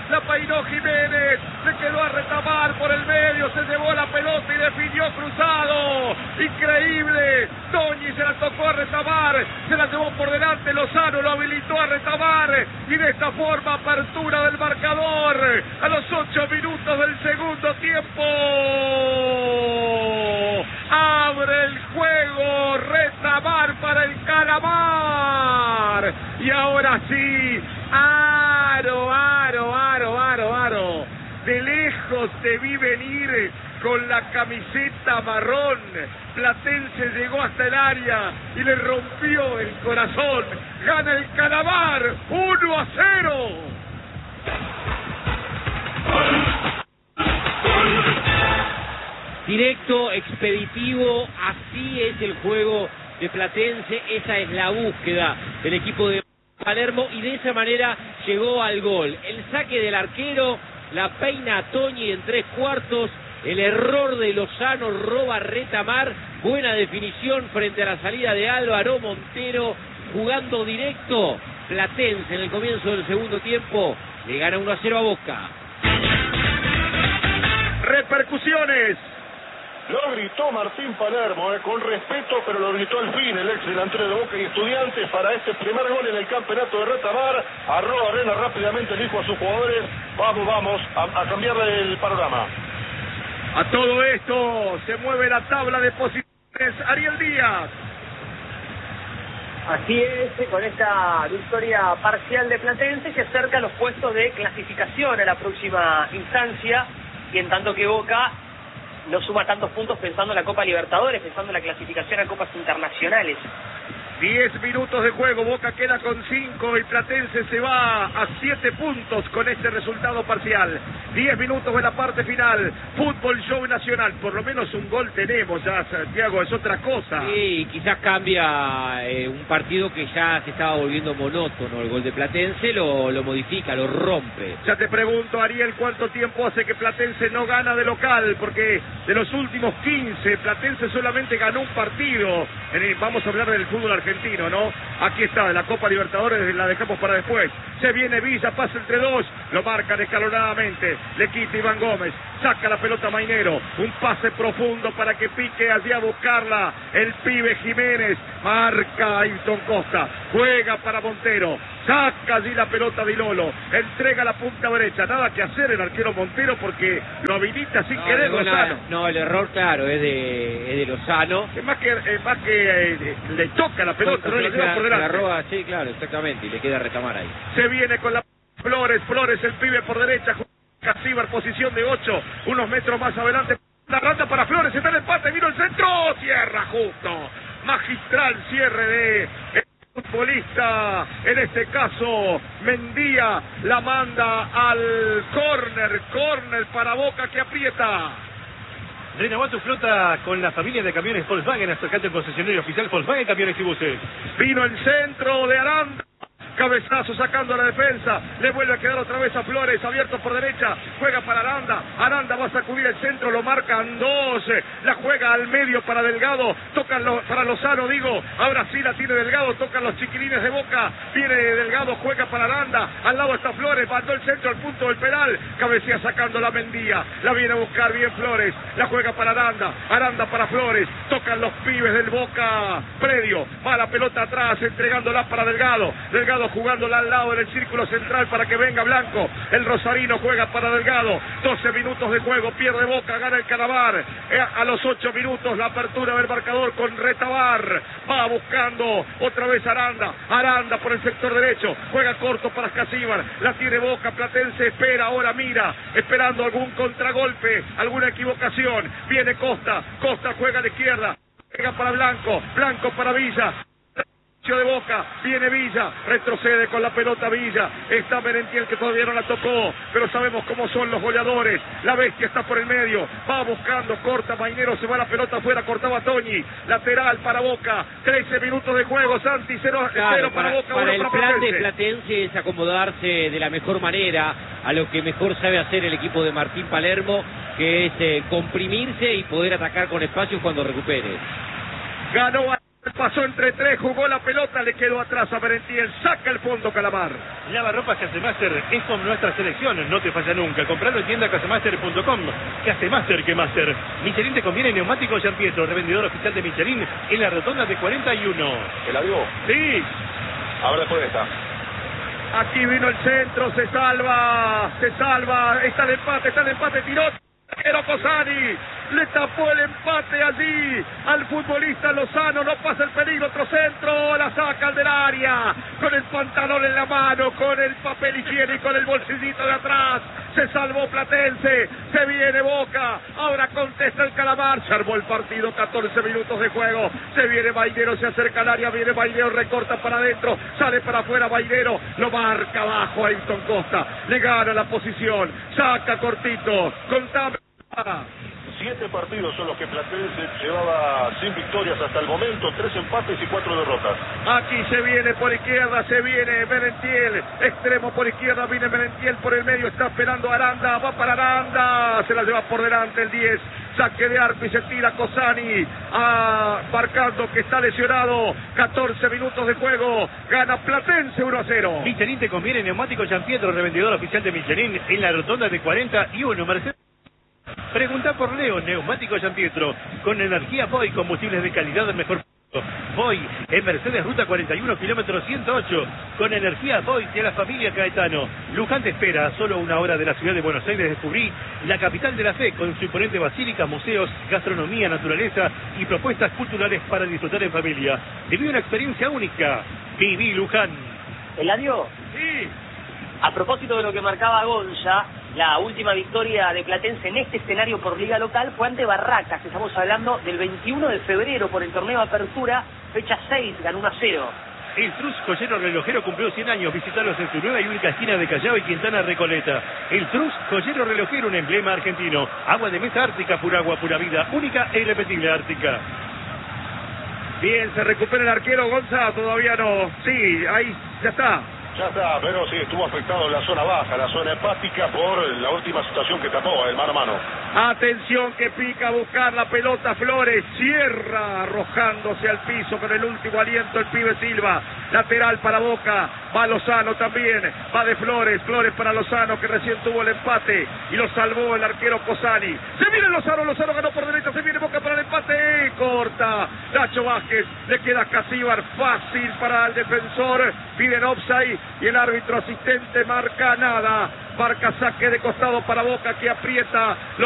la peinó Jiménez, se quedó a retamar por el medio, se llevó la pelota y definió cruzado. Increíble, Toñi se la tocó a retamar, se la llevó por delante, Lozano lo habilitó a retamar y de esta forma apertura del marcador a los 8 minutos del segundo tiempo. Abre el juego Retamar para el Calamar. Y ahora sí, Aro. De lejos te vi venir con la camiseta marrón. Platense llegó hasta el área y le rompió el corazón. Gana el Calamar 1-0. Directo, expeditivo, así es el juego de Platense, esa es la búsqueda del equipo de Palermo y de esa manera llegó al gol. El saque del arquero, la peina a Toñi en 3/4, el error de Lozano, roba Retamar, buena definición frente a la salida de Álvaro Montero, jugando directo. Platense en el comienzo del segundo tiempo le gana 1-0 a Boca. Repercusiones. Lo gritó Martín Palermo, con respeto, pero lo gritó al fin el ex delantero de Boca y Estudiantes para este primer gol en el campeonato de Retamar. Arena rápidamente dijo a sus jugadores, vamos a cambiarle el panorama. A todo esto se mueve la tabla de posiciones. Ariel Díaz. Así es, con esta victoria parcial de Platense se acerca a los puestos de clasificación a la próxima instancia, y en tanto que Boca no suma tantos puntos pensando en la Copa Libertadores, pensando en la clasificación a Copas Internacionales. 10 minutos de juego, Boca queda con 5 y Platense se va a 7 puntos con este resultado parcial. 10 minutos de la parte final, fútbol show nacional, por lo menos un gol tenemos ya, Santiago, es otra cosa. Sí, quizás cambia un partido que ya se estaba volviendo monótono, el gol de Platense lo modifica, lo rompe. Ya te pregunto, Ariel, ¿cuánto tiempo hace que Platense no gana de local? Porque de los últimos 15, Platense solamente ganó un partido. Vamos a hablar del fútbol argentino, ¿no? Aquí está, la Copa Libertadores la dejamos para después. Se viene Villa, pasa entre dos, lo marcan escalonadamente, le quita Iván Gómez, saca la pelota Mainero, un pase profundo para que pique allí a buscarla el pibe Jiménez, marca Ailton Costa, juega para Montero, saca allí la pelota de Lolo, entrega la punta derecha, nada que hacer el arquero Montero porque lo habilita sin querer Lozano. No, el error claro es de Lozano. Es más que le toca la pelota, no le queda por delante. La roba, sí, claro, exactamente, y le queda Retamar ahí. Se viene con la Flores, el pibe por derecha, Casíbar, posición de 8, unos metros más adelante, la randa para Flores, está en el empate, vino el centro, cierra justo, magistral cierre de futbolista, en este caso Mendía, la manda al córner para Boca que aprieta. Renová tu flota con la familia de camiones Volkswagen, acercate al concesionario oficial Volkswagen Camiones y Buses. Vino el centro de Aranda. Cabezazo sacando a la defensa, le vuelve a quedar otra vez a Flores, abierto por derecha, juega para Aranda va a sacudir el centro, lo marcan 12, la juega al medio para Delgado, tocan para Lozano, ahora sí la tiene Delgado, tocan los chiquilines de Boca, viene Delgado, juega para Aranda, al lado está Flores, mandó el centro al punto del penal, cabecea sacando la Mendía, la viene a buscar bien Flores, la juega para Aranda para Flores, tocan los pibes del Boca, Predio, va la pelota atrás, entregándola para Delgado jugándola al lado del círculo central para que venga Blanco, el rosarino juega para Delgado, 12 minutos de juego, pierde Boca, gana el Calamar, a los 8 minutos la apertura del marcador con Retamar, va buscando otra vez Aranda por el sector derecho, juega corto para Casíbar, la tiene Boca, Platense espera, ahora mira, esperando algún contragolpe, alguna equivocación, viene Costa juega a la izquierda, juega para Blanco para Villa, de Boca, viene Villa, retrocede con la pelota Villa, está Merentiel que todavía no la tocó, pero sabemos cómo son los goleadores, la bestia está por el medio, va buscando, corta Mainero, se va la pelota afuera, cortaba Toñi, lateral para Boca, 13 minutos de juego, Santi, 0 para Boca, para 1 el para plan Platense. de Platense es acomodarse de la mejor manera a lo que mejor sabe hacer el equipo de Martín Palermo, que es comprimirse y poder atacar con espacios cuando recupere. Ganó Pasó entre tres, jugó la pelota, le quedó atrás a Merentiel, saca el fondo Calamar. Lavarropas Casemaster es como nuestra selección, no te falla nunca. Compralo en tienda casemaster.com. Casemaster que Master. Michelin te conviene neumático Gianpietro, revendedor oficial de Michelin en la rotonda de 41. ¿El avión? Sí. A ver después de esta. Aquí vino el centro, se salva, está el empate, tiró. Pero Cosani le tapó el empate allí al futbolista Lozano, no pasa el peligro, otro centro, la saca al del área, con el pantalón en la mano, con el papel higiénico en el bolsillito de atrás, se salvó Platense, se viene Boca, ahora contesta el Calamar, se armó el partido, 14 minutos de juego, se viene Baidero, se acerca al área, viene Baidero, recorta para adentro, sale para afuera Baidero, lo marca abajo a Ayrton Costa, le gana la posición, saca cortito, contame. 7 partidos son los que Platense llevaba sin victorias hasta el momento, 3 empates y 4 derrotas. Aquí se viene por izquierda, se viene Merentiel, extremo por izquierda, viene Merentiel por el medio, está esperando Aranda, va para Aranda, se la lleva por delante el 10, saque de arco y se tira Cosani, marcando que está lesionado, 14 minutos de juego, gana Platense 1-0. Michelin te conviene neumático Gianpietro, revendedor oficial de Michelin en la rotonda de 41, Mercedes. Pregunta por Leo, neumático Gianpietro, con energía Voy, combustibles de calidad del mejor precio. Voy, en Mercedes Ruta 41, kilómetro 108, con energía Voy de la familia Caetano. Luján te espera, a solo 1 hora de la ciudad de Buenos Aires descubrí la capital de la fe, con su imponente basílica, museos, gastronomía, naturaleza y propuestas culturales para disfrutar en familia. Viví una experiencia única, viví Luján. Eladio, Sí. a propósito de lo que marcaba Gonza, la última victoria de Platense en este escenario por liga local fue ante Barracas. Estamos hablando del 21 de febrero por el torneo Apertura, fecha 6, ganó 1-0. El Trus Joyero Relojero cumplió 100 años. Visitalos en su nueva y única esquina de Callao y Quintana Recoleta. El Trus Joyero Relojero, un emblema argentino. Agua de mesa Ártica, pura agua, pura vida. Única e irrepetible Ártica. Bien, se recupera el arquero Gonza, todavía no. Sí, ahí ya está. Ya está, pero sí estuvo afectado en la zona baja, la zona hepática, por la última situación que tapó, el mano a mano. Atención que pica a buscar la pelota Flores, cierra arrojándose al piso con el último aliento el pibe Silva, lateral para Boca, va Lozano también, va de Flores, Flores para Lozano que recién tuvo el empate y lo salvó el arquero Cosani. Se viene Lozano, Lozano ganó por derecha, se viene Boca para el empate, corta Nacho Vázquez, le queda Casíbar, fácil para el defensor, piden offside y el árbitro asistente marca nada, marca saque de costado para Boca que aprieta.